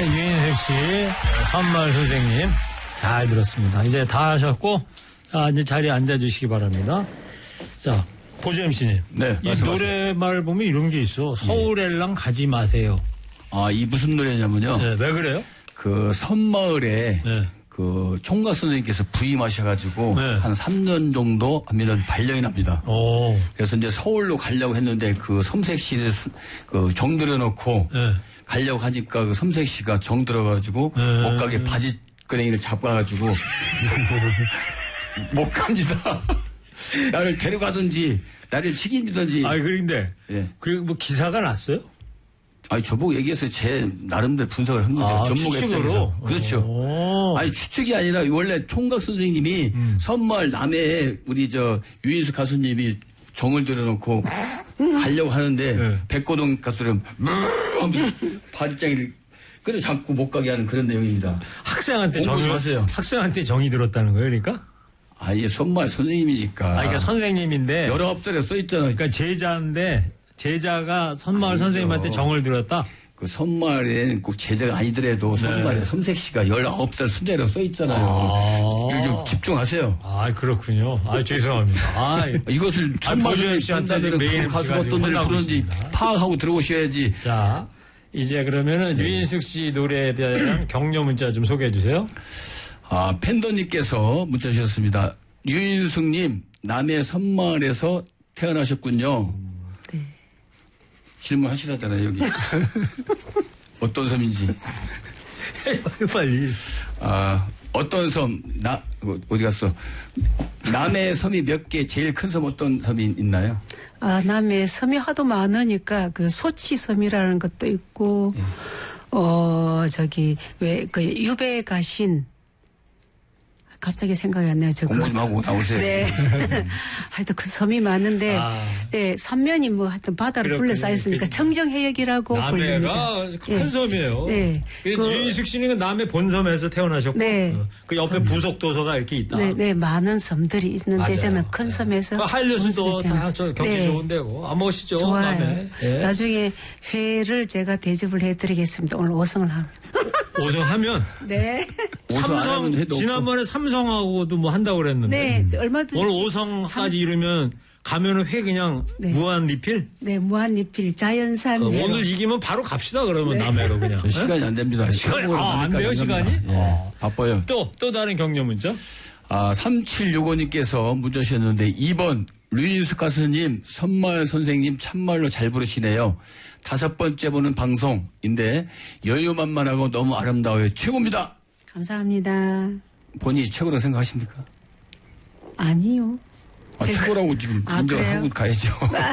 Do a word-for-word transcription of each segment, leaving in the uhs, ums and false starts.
유인숙 씨, 선마을 선생님 잘 들었습니다. 이제 다 하셨고 아, 이제 자리에 앉아주시기 바랍니다. 자, 보조 엠씨님. 네, 이 말씀하세요. 노래말 보면 이런 게 있어. 서울엘랑 가지 마세요. 아, 이 무슨 노래냐면요. 네, 왜 그래요? 그 섬마을에 네. 그 총각 선생님께서 부임하셔가지고 네. 한 삼 년 정도 하면은 발령이 납니다. 오. 그래서 이제 서울로 가려고 했는데 그 섬색시를 수- 그 정들여 놓고 네. 가려고 하니까 그 섬색시가 정들어가지고 네. 못 가게 바지 끄댕이를 잡아가지고 못 갑니다. 나를 데려가든지 나를 책임지든지. 아니, 그런데, 예. 그, 뭐, 기사가 났어요? 아니 저보고 얘기해서 제 나름대로 분석을 합니다. 아, 전문가 추측으로? 입장에서. 그렇죠. 오. 아니 추측이 아니라 원래 총각 선생님이 음. 선마을 남해에 우리 저 유인수 가수님이 정을 들여놓고 가려고 하는데 네. 백고동 가수를 하면서 바지장이를 끌어잡고 못 가게 하는 그런 내용입니다. 학생한테 공부 정이, 좀 하세요. 학생한테 정이 들었다는 거예요, 그러니까? 아예 선마을 선생님이니까. 아, 그러니까 선생님인데. 여러 업설에 써 있잖아요. 그러니까 제자인데, 제자가 선마을 아니죠. 선생님한테 정을 들었다? 그 선마을에는 꼭 제자가 아니더라도 선마을에 네. 섬색시가 열아홉 살 순자라고 써 있잖아요. 아. 이거 좀 집중하세요. 아, 그렇군요. 아, 죄송합니다. 아, 이것을 아니, 보조 선마을에 엠씨한테 한다면 매일 그 가수가 엠씨가 어떤 노래를 혼나고 부르는지 있습니다. 파악하고 들어오셔야지. 자, 이제 그러면은 유인숙 씨 노래에 대한 격려 문자 좀 소개해 주세요. 아, 팬더님께서 문자 주셨습니다. 유인숙님, 남해 섬마을에서 태어나셨군요. 네. 질문하시라잖아요, 여기. 어떤 섬인지. 빨리. 아, 어떤 섬, 나, 어디 갔어? 남해 섬이 몇 개, 제일 큰 섬 어떤 섬이 있나요? 아, 남해 섬이 하도 많으니까 그 소치섬이라는 것도 있고, 어, 저기, 왜, 그 유배 가신, 갑자기 생각이 안 나요, 저거. 공부 좀 하고 나오세요. 네. 하여튼 그 섬이 많은데, 아. 네, 삼면이 뭐 하여튼 바다로 그렇군요. 둘러싸였으니까 그 청정해역이라고 불립니다. 남해가 큰 네. 섬이에요. 네. 그 그- 유인숙 씨는 남해 본섬에서 태어나셨고, 네. 어, 그 옆에 부속 도서가 이렇게 있다. 네, 네, 많은 섬들이 있는데 맞아요. 저는 큰 섬에서. 그 한려수도 본섬에 다 태어났어요. 저 경치 네. 좋은 데고. 아, 멋있죠. 좋아요. 남해. 예. 나중에 회를 제가 대접을 해드리겠습니다. 오늘 오성을 하면. 오성하면 네. 오성 안 삼성 하면 해도 지난번에 삼성하고도 뭐 한다고 그랬는데. 네, 얼마든지. 오늘 오성까지 이르면 가면은 회 그냥 네. 무한 리필. 네, 무한리필, 자연산. 어, 회로. 오늘 이기면 바로 갑시다 그러면 네. 남해로 그냥. 저 시간이 안 됩니다. 시간이- 시간 아, 안 돼요, 시간이? 예, 바빠요. 또 또 다른 격려 문자. 아, 삼칠육오님께서 문자 주셨는데 이 번 류인숙 가수님, 선마을 선생님 참말로 잘 부르시네요. 다섯 번째 보는 방송인데 여유만만하고 너무 아름다워요. 최고입니다. 감사합니다. 본인이 최고라고 생각하십니까? 아니요. 아, 제가- 최고라고 지금 아, 인정을 그래요? 하고 가야죠.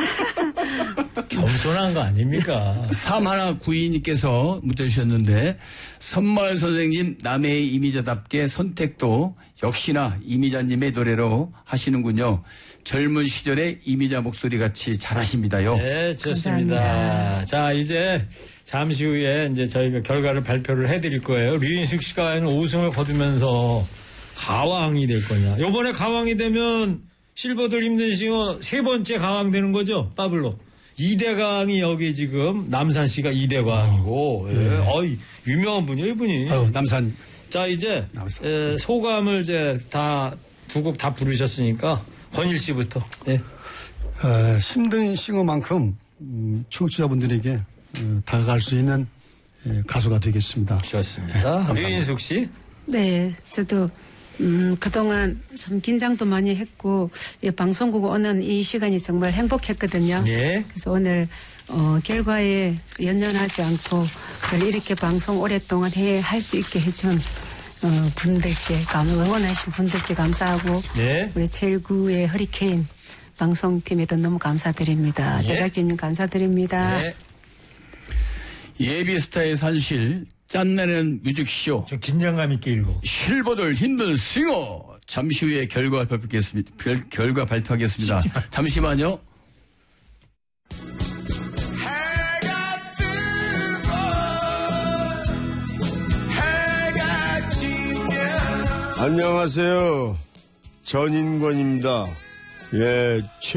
겸손한 거 아닙니까? 삼일구이님께서 문자 주셨는데 선마을 선생님 남해의 이미자답게 선택도 역시나 이미자님의 노래로 하시는군요. 젊은 시절의 이미자 목소리 같이 잘하십니다요. 네, 좋습니다. 감사합니다. 자, 이제 잠시 후에 이제 저희가 결과를 발표를 해드릴 거예요. 류인숙 씨가 우승을 거두면서 가왕이 될 거냐. 요번에 가왕이 되면 실버들 힘든 싱어 세 번째 가왕 되는 거죠? 빠블로. 이대강이 여기 지금 남산 씨가 이대강이고, 예. 어이, 유명한 분이에요, 이분이. 아유, 남산. 자, 이제 남산. 에, 소감을 이제 다 두 곡 다 부르셨으니까 권일 씨부터. 예. 어, 힘든 싱어만큼 음, 청취자분들에게 어, 다가갈 수 있는 예, 가수가 되겠습니다. 좋습니다. 류인숙 씨. 네, 저도 음, 그동안 참 긴장도 많이 했고 예, 방송국 오는 이 시간이 정말 행복했거든요. 예. 그래서 오늘 어, 결과에 연연하지 않고 저를 이렇게 방송 오랫동안 해 할 수 있게 해준 어, 분들께 감 응원하신 분들께 감사하고 네. 우리 제일구의 허리케인 방송팀에도 너무 감사드립니다. 예. 제작진님 감사드립니다. 네. 예비스타의 산실 짠내는 뮤직쇼 좀 긴장감 있게 읽어. 실버들 힘든 싱어 잠시 후에 결과 발표하겠습니다. 결, 결과 발표하겠습니다. 잠시만요. 해가 뜨고 해가 지면 안녕하세요. 전인권입니다. 예, 최